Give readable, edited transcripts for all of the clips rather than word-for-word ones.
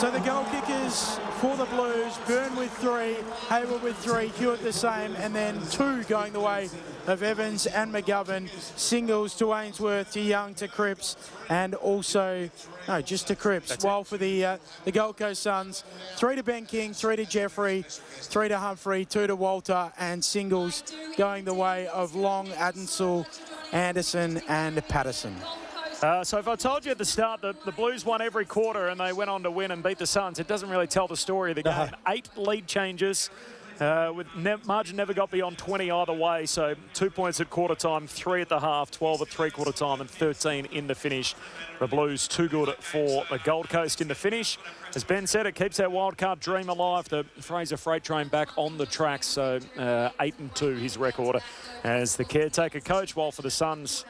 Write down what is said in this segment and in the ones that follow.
So the goal kickers for the Blues, Byrne with 3, Hayward with 3, Hewitt the same, and then 2 going the way of Evans and McGovern. Singles to Ainsworth, to Young, to Cripps, and also, no, just to Cripps. That's while for the Gold Coast Suns, 3 to Ben King, 3 to Jeffrey, 3 to Humphrey, 2 to Walter, and singles going the way of Long, Adensel, Anderson, and Patterson. So if I told you at the start that the Blues won every quarter and they went on to win and beat the Suns, it doesn't really tell the story of the game. 8 lead changes, with margin never got beyond 20 either way. So 2 points at quarter time, 3 at the half, 12 at three-quarter time, and 13 in the finish. The Blues too good for the Gold Coast in the finish. As Ben said, it keeps our wildcard dream alive. The Fraser Freight Train back on the tracks. So 8-2 his record as the caretaker coach, while for the Suns,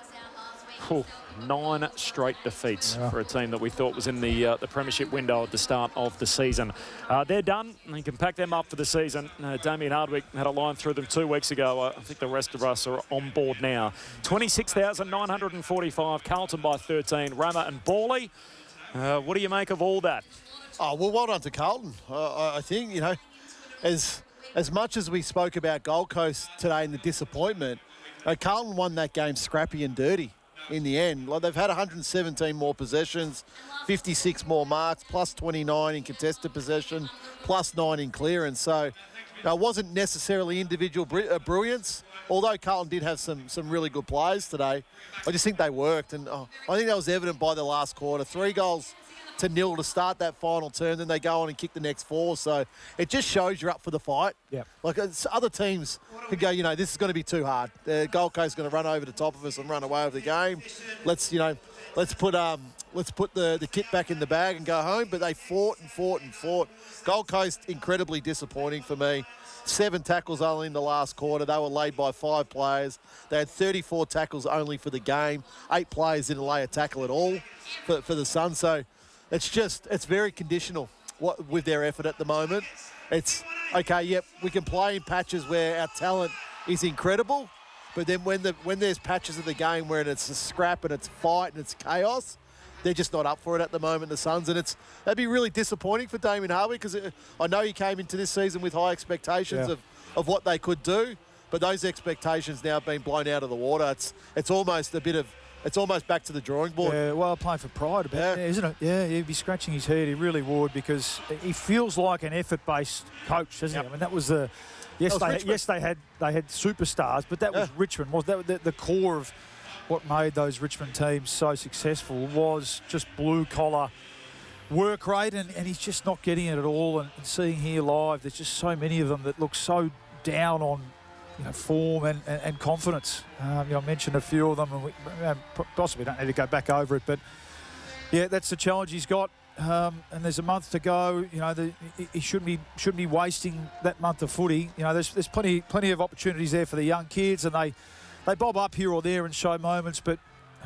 9 straight defeats for a team that we thought was in the premiership window at the start of the season. They're done. You can pack them up for the season. Damien Hardwick had a line through them 2 weeks ago. I think the rest of us are on board now. 26,945. Carlton by 13. Rama and Bawley. What do you make of all that? Oh, well, well done to Carlton. I think, you know, as much as we spoke about Gold Coast today and the disappointment, Carlton won that game scrappy and dirty in the end. Like, they've had 117 more possessions, 56 more marks, plus 29 in contested possession, plus 9 in clearance. So it wasn't necessarily individual brilliance, although Carlton did have some really good players today. I just think they worked, and I think that was evident by the last quarter. 3 goals to 0 to start that final term, then they go on and kick the next 4. So it just shows you're up for the fight. Yeah. Like, other teams could go, you know, this is going to be too hard. The Gold Coast is going to run over the top of us and run away with the game. Let's put the kit back in the bag and go home. But they fought and fought and fought. Gold Coast, incredibly disappointing for me. 7 tackles only in the last quarter. They were laid by 5 players. They had 34 tackles only for the game. 8 players didn't lay a tackle at all for the Suns. So it's very conditional with their effort at the moment. It's, okay, yep, we can play in patches where our talent is incredible, but then when there's patches of the game where it's a scrap and it's fight and it's chaos, they're just not up for it at the moment, the Suns. And that'd be really disappointing for Damien Hardwick, because I know he came into this season with high expectations of what they could do, but those expectations now have been blown out of the water. It's almost back to the drawing board. Yeah, well, playing for pride a bit, isn't it? Yeah, he'd be scratching his head. He really would, because he feels like an effort-based coach, doesn't he? I mean, that was the... Yes, they had superstars, but that was Richmond. Was that the core of what made those Richmond teams so successful? Was just blue-collar work rate, and he's just not getting it at all. And seeing here live, there's just so many of them that look so down on, you know, form and confidence. I mentioned a few of them, and we possibly don't need to go back over it, but yeah, that's the challenge he's got. And there's a month to go. You know, he shouldn't be wasting that month of footy. You know, there's plenty of opportunities there for the young kids, and they bob up here or there and show moments. But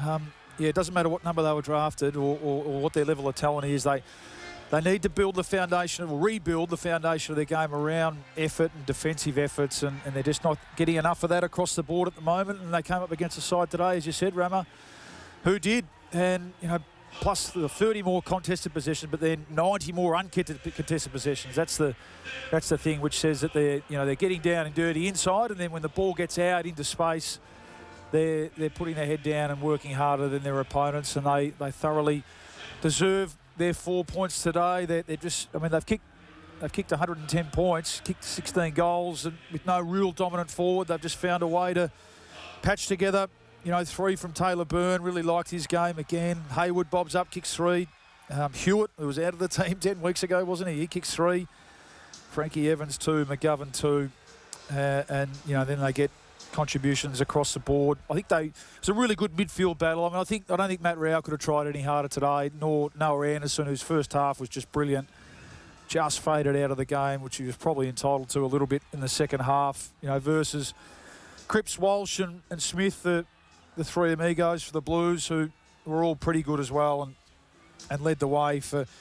it doesn't matter what number they were drafted or what their level of talent is. They need to build the foundation, or rebuild the foundation of their game around effort and defensive efforts, and they're just not getting enough of that across the board at the moment. And they came up against a side today, as you said, Rama, who did, and you know, plus the 30 more contested possessions, but then 90 more uncontested possessions. That's the thing which says that they're getting down and dirty inside, and then when the ball gets out into space, they're putting their head down and working harder than their opponents, and they thoroughly deserve their 4 points today. They're just, I mean, they've kicked 110 points, kicked 16 goals, and with no real dominant forward, they've just found a way to patch together. You know, 3 from Taylor Byrne, really liked his game again. Hayward bobs up, kicks 3. Hewitt, who was out of the team 10 weeks ago, wasn't he? He kicks 3. Frankie Evans 2, McGovern 2, and you know, then they get contributions across the board. I think it's a really good midfield battle. I mean, I don't think Matt Rao could have tried any harder today, nor Noah Anderson, whose first half was just brilliant. Just faded out of the game, which he was probably entitled to a little bit in the second half, you know, versus Cripps, Walsh and Smith, the 3 amigos for the Blues, who were all pretty good as well, and led the way for